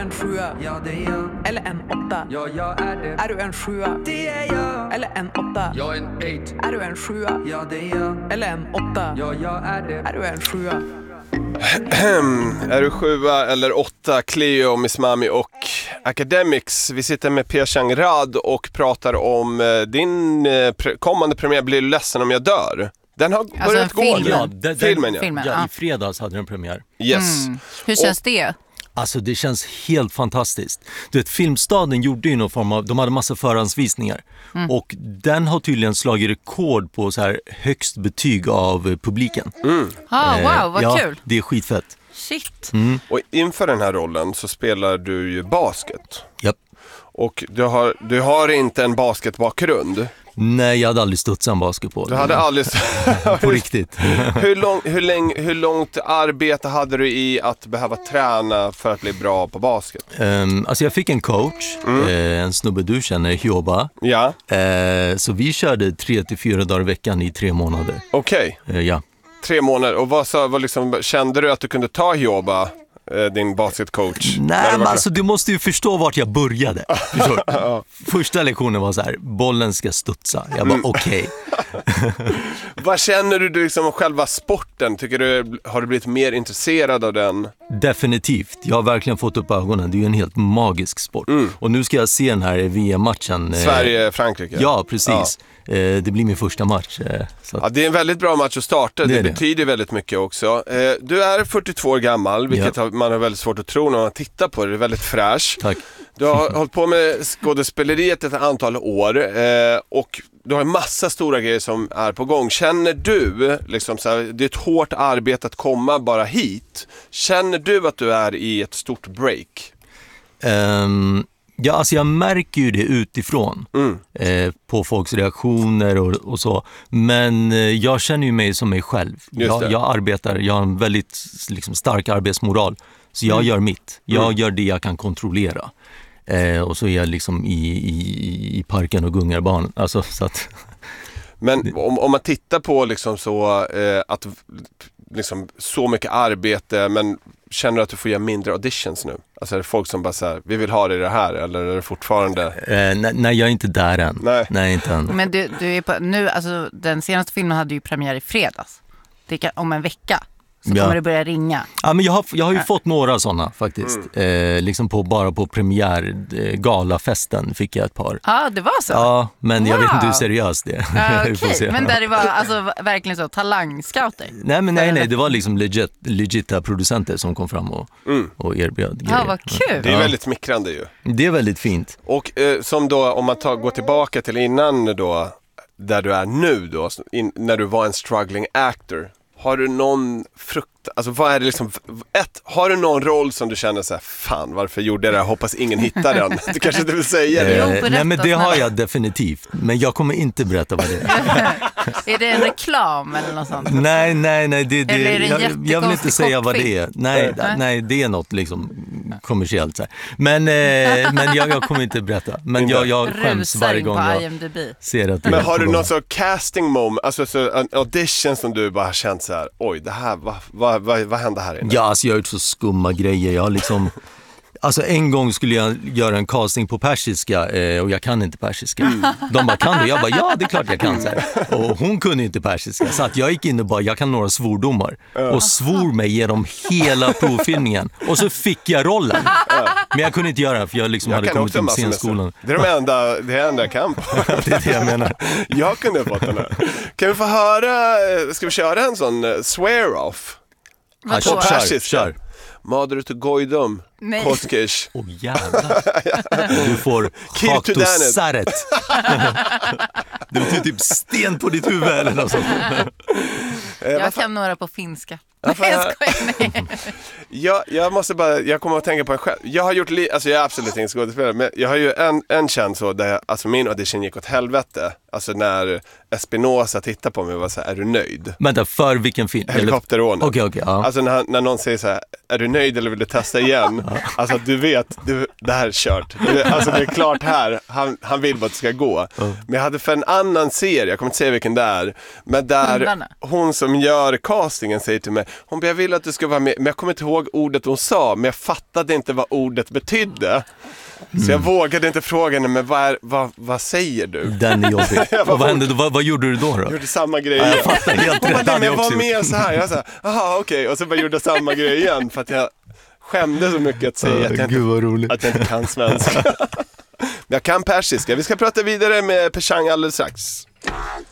en 7? Ja, det är jag. Eller en 8? Ja, jag är det. Är du en 7? Det är jag. Eller en 8? Jag är en 8. Är du en 7? Ja, det är jag. Eller en 8? Ja, jag är det. Är du en 7? Är du 7 eller 8? Cleo, Miss Mami och Academics. Vi sitter med Pia Chang-Rad och pratar om din kommande premiär Blir du ledsen om jag dör? Den har börjat gå. Filmen. Filmen, Ja, i fredags hade den premiär. Yes. Hur känns det? Alltså det känns helt fantastiskt. Du vet, Filmstaden gjorde ju någon form av, de hade massa förhandsvisningar. Och den har tydligen slagit rekord på så här högst betyg av publiken. Wow, vad kul. Det är skitfett. Shit. Och inför den här rollen så spelar du ju basket. Japp. Och du har inte en basketbakgrund. Nej, jag hade aldrig studsat en basketboll. Du hade aldrig... På riktigt. Hur långt arbete hade du i att behöva träna för att bli bra på basket? Alltså jag fick en coach, en snubbe du känner, Hjoba. Ja. Så vi körde 3-4 dagar i veckan i 3 månader. Okej. Ja. 3 månader. Och vad liksom, kände du att du kunde ta Hjoba, din basketcoach? Nej, men alltså du måste ju förstå vart jag började. Första lektionen var så här: bollen ska studsa. Jag bara okej. Vad känner du liksom om själva sporten? Har du blivit mer intresserad av den? Definitivt. Jag har verkligen fått upp ögonen. Det är ju en helt magisk sport. Och nu ska jag se den här VM-matchen. Sverige-Frankrike. Ja, precis. Det blir min första match. Så att... Ja, det är en väldigt bra match att starta. Det är betyder väldigt mycket också. Du är 42 år gammal, vilket man har väldigt svårt att tro när man tittar på det. Det är väldigt fräsch. Tack. Du har hållit på med skådespeleriet ett antal år och du har en massa stora grejer som är på gång. Känner du, liksom så här, det är ett hårt arbete att komma bara hit. Känner du att du är i ett stort break? Ja, alltså jag märker ju det utifrån på folks reaktioner och så. Men jag känner ju mig som mig själv. Jag arbetar, jag har en väldigt liksom, stark arbetsmoral. Så jag gör mitt. Jag gör det jag kan kontrollera. Och så är jag liksom i parken och gungar barn. Alltså, så att... Men om man tittar på liksom så att liksom så mycket arbete, men känner du att du får göra mindre auditions nu? Alltså är det folk som bara säger vi vill ha det här, eller är det fortfarande... Nej, jag är inte där än. Nej, inte än. Men du är på, nu, alltså den senaste filmen hade ju premiär i fredags. Det kan, om en vecka så kommer det börja ringa. Ja, men jag har ju fått några sådana faktiskt. Liksom bara på galafesten fick jag ett par. Ja, det var så? Ja, men jag vet inte hur seriöst det är. Okej, men där det var alltså verkligen så talangscouter? Nej, det var liksom legita producenter som kom fram och erbjöd grejer. Ja, vad kul! Det är väldigt smickrande ju. Det är väldigt fint. Och som då, om man går tillbaka till innan då, där du är nu då, när du var en struggling actor. Har du någon alltså vad är det liksom, har du någon roll som du känner så här, fan varför gjorde jag det här, hoppas ingen hittar den. Du kanske inte vill säga det. Nej, men det har jag definitivt, men jag kommer inte berätta vad det är. Är det en reklam eller något sånt? Nej, jag vill inte säga vad det är. Nej, det är något liksom kommersiellt så här. Men jag kommer inte berätta. Men jag skäms varje gång jag ser att det Men har du någon så casting moment, alltså så en audition som du bara känt så här, oj, det här vad hände här inne? Ja, alltså jag har gjort så skumma grejer. Jag har liksom... Alltså en gång skulle jag göra en casting på persiska och jag kan inte persiska. De bara, kan du? Jag bara, ja det är klart jag kan. Så här. Och hon kunde inte persiska. Så att jag gick in och bara, jag kan några svordomar. Och svor mig genom hela provfilmningen. Och så fick jag rollen. Men jag kunde inte göra det för jag liksom hade kommit till scenskolan. Det är det enda jag kan på. Det är det jag menar. Jag kunde ha fått den här. Kan vi få höra, ska vi köra en sån swear-off? På persiska? Kör. Madru to goydum, koskish. Jävlar. Du får hatusaret. Det betyder typ sten på ditt huvud eller något sånt. Jag kan några på finska. Jag måste bara, jag kommer att tänka på en själv. Jag har gjort alltså jag är absolut ingen skådespelare, men jag har ju en känd så där alltså min audition gick åt helvete. Alltså när Espinosa tittar på mig och var så här, är du nöjd? Vänta, för vilken film? Helikopterrånet. Okej, ja. Alltså när någon säger så här, är du nöjd eller vill du testa igen? Alltså du vet, det här är kört. Alltså det är klart här, han vill bara att det ska gå. Men jag hade för en annan serie, jag kommer inte säga vilken det är, men där hon som gör castingen säger till mig, hon bara, jag vill att du ska vara med. Men jag kommer inte ihåg ordet hon sa, men jag fattade inte vad ordet betydde. Så jag vågade inte fråga henne, men vad säger du? Den är jobbig. Och vad hände då? Vad gjorde du då? Jag gjorde samma grej. Ja, jag fattar helt rätt. Men jag var med så här. Jag sa, aha, okej. Och så bara gjorde samma grej igen, för att jag skämde så mycket att säga att jag inte kan svenska. Men jag kan persiska. Vi ska prata vidare med Peshang alldeles strax.